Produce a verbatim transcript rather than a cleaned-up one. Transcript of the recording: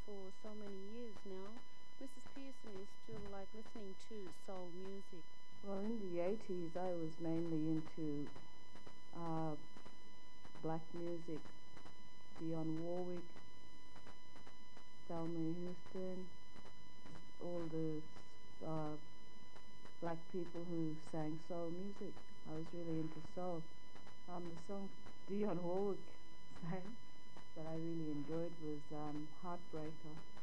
for so many years now. Missus Pearson is still like listening to soul music. Well, in the eighties, I was mainly into uh, black music, Dionne Warwick, Thelma Houston, all the uh, black people who sang soul music. I was really into soul. Um, the song Dionne Warwick sang that I really enjoyed was um, Heartbreaker.